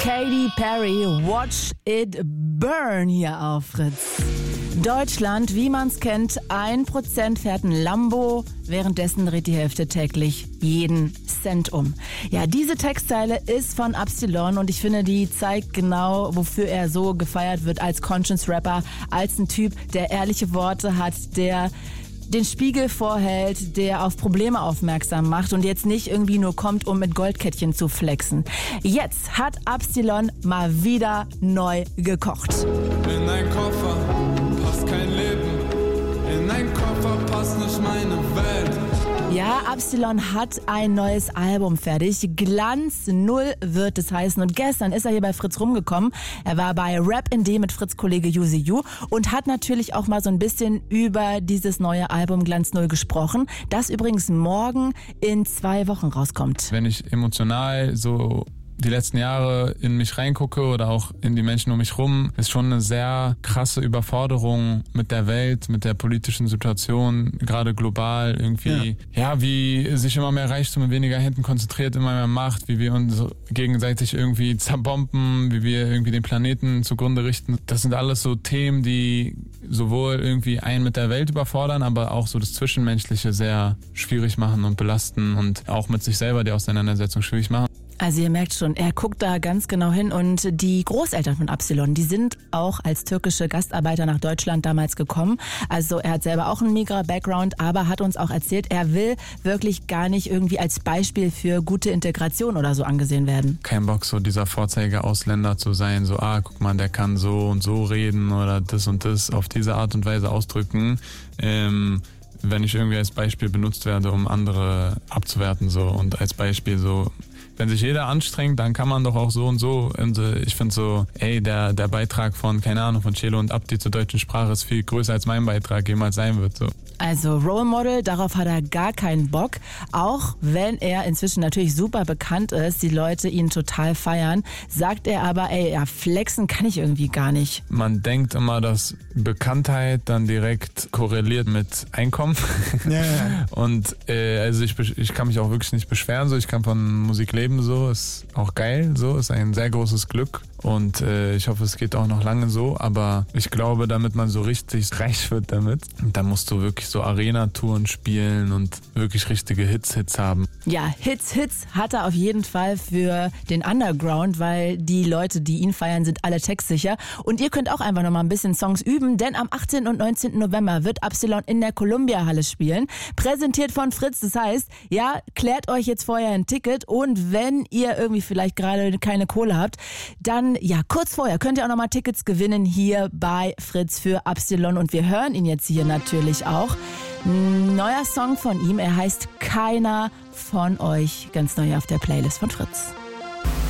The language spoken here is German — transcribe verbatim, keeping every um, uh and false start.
Katy Perry, Watch It Burn hier auf Fritz. Deutschland, wie man's kennt, ein Prozent fährt ein Lambo, währenddessen dreht die Hälfte täglich jeden Cent um. Ja, diese Textzeile ist von Absilon und ich finde, die zeigt genau, wofür er so gefeiert wird als Conscience-Rapper, als ein Typ, der ehrliche Worte hat, der den Spiegel vorhält, der auf Probleme aufmerksam macht und jetzt nicht irgendwie nur kommt, um mit Goldkettchen zu flexen. Jetzt hat Absilon mal wieder neu gekocht. In ein Koffer passt kein Leben, in ein Koffer passt nicht meine Welt. Ja, Absilon hat ein neues Album fertig. Glanz Null wird es heißen. Und gestern ist er hier bei Fritz rumgekommen. Er war bei Rap in D mit Fritz-Kollege Yuzi Yu und hat natürlich auch mal so ein bisschen über dieses neue Album Glanz Null gesprochen, das übrigens morgen in zwei Wochen rauskommt. Wenn ich emotional so die letzten Jahre in mich reingucke oder auch in die Menschen um mich rum, ist schon eine sehr krasse Überforderung mit der Welt, mit der politischen Situation, gerade global irgendwie. Ja, ja wie sich immer mehr Reichtum in weniger Händen konzentriert, immer mehr Macht, wie wir uns gegenseitig irgendwie zerbomben, wie wir irgendwie den Planeten zugrunde richten. Das sind alles so Themen, die sowohl irgendwie einen mit der Welt überfordern, aber auch so das Zwischenmenschliche sehr schwierig machen und belasten und auch mit sich selber die Auseinandersetzung schwierig machen. Also ihr merkt schon, er guckt da ganz genau hin und die Großeltern von Absilon, die sind auch als türkische Gastarbeiter nach Deutschland damals gekommen. Also er hat selber auch einen Migra-Background, aber hat uns auch erzählt, er will wirklich gar nicht irgendwie als Beispiel für gute Integration oder so angesehen werden. Kein Bock, so dieser Vorzeige-Ausländer zu sein, so, ah, guck mal, der kann so und so reden oder das und das auf diese Art und Weise ausdrücken. Ähm, wenn ich irgendwie als Beispiel benutzt werde, um andere abzuwerten so und als Beispiel so, wenn sich jeder anstrengt, dann kann man doch auch so und so. Und ich finde so, ey, der, der Beitrag von, keine Ahnung, von Celo und Abdi zur deutschen Sprache ist viel größer als mein Beitrag jemals sein wird. So. Also Role Model, darauf hat er gar keinen Bock. Auch wenn er inzwischen natürlich super bekannt ist, die Leute ihn total feiern, sagt er aber, ey, ja, flexen kann ich irgendwie gar nicht. Man denkt immer, dass Bekanntheit dann direkt korreliert mit Einkommen. Ja, ja. Und äh, also ich, ich kann mich auch wirklich nicht beschweren. So, ich kann von Musik leben, so ist auch geil, so ist ein sehr großes Glück. Und äh, ich hoffe, es geht auch noch lange so, aber ich glaube, damit man so richtig reich wird damit, da musst du wirklich so Arena-Touren spielen und wirklich richtige Hits, Hits haben. Ja, Hits, Hits hat er auf jeden Fall für den Underground, weil die Leute, die ihn feiern, sind alle textsicher. Und ihr könnt auch einfach noch mal ein bisschen Songs üben, denn am achtzehnten und neunzehnten November wird Absilon in der Columbia-Halle spielen. Präsentiert von Fritz, das heißt, ja, klärt euch jetzt vorher ein Ticket und wenn ihr irgendwie vielleicht gerade keine Kohle habt, dann ja, kurz vorher könnt ihr auch noch mal Tickets gewinnen hier bei Fritz für Absilon und wir hören ihn jetzt hier natürlich auch. Neuer Song von ihm, er heißt Keiner von euch, ganz neu auf der Playlist von Fritz.